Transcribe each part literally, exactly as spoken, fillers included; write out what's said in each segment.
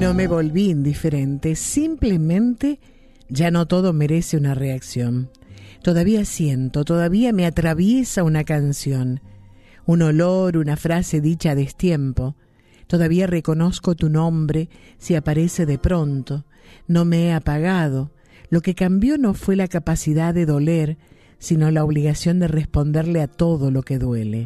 No me volví indiferente, simplemente ya no todo merece una reacción. Todavía siento, todavía me atraviesa una canción, un olor, una frase dicha a destiempo. Todavía reconozco tu nombre si aparece de pronto. No me he apagado. Lo que cambió no fue la capacidad de doler, sino la obligación de responderle a todo lo que duele.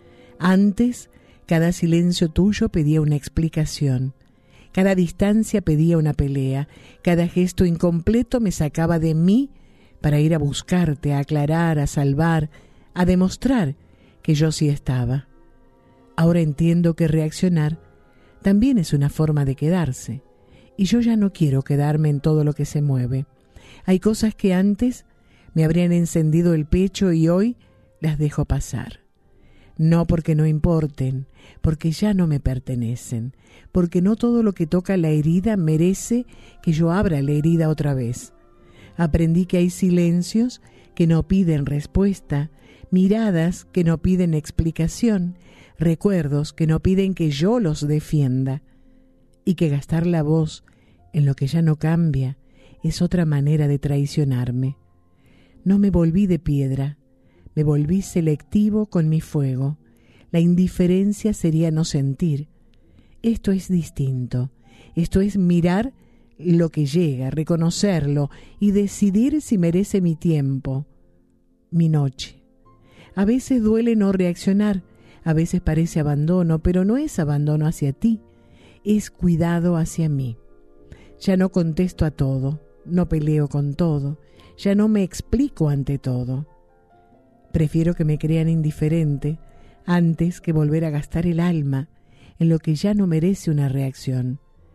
Antes, cada silencio tuyo pedía una explicación. Cada distancia pedía una pelea. Cada gesto incompleto me sacaba de mí para ir a buscarte, a aclarar, a salvar, a demostrar que yo sí estaba. Ahora entiendo que reaccionar también es una forma de quedarse. Y yo ya no quiero quedarme en todo lo que se mueve. Hay cosas que antes me habrían encendido el pecho y hoy las dejo pasar. No porque no importen, porque ya no me pertenecen, porque no todo lo que toca la herida merece que yo abra la herida otra vez. Aprendí que hay silencios que no piden respuesta, miradas que no piden explicación, recuerdos que no piden que yo los defienda, y que gastar la voz en lo que ya no cambia es otra manera de traicionarme. No me volví de piedra, me volví selectivo con mi fuego. La indiferencia sería no sentir. Esto es distinto. Esto es mirar lo que llega, reconocerlo y decidir si merece mi tiempo, mi noche. A veces duele no reaccionar, a veces parece abandono, pero no es abandono hacia ti, es cuidado hacia mí. Ya no contesto a todo, no peleo con todo, ya no me explico ante todo. Prefiero que me crean indiferente antes que volver a gastar el alma en lo que ya no merece una reacción.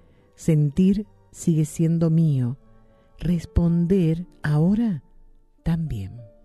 Sentir sigue siendo mío, responder ahora también.